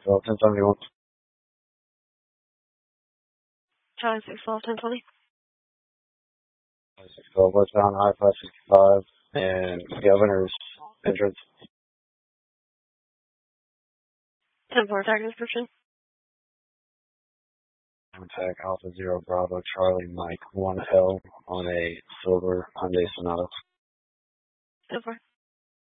612, 1071. Charlie 612, 1020. 612, westbound I-565 and Governor's entrance. 10-4 tag description. Contact Alpha Zero Bravo Charlie Mike 1L on a silver Hyundai Sonata. 10-4.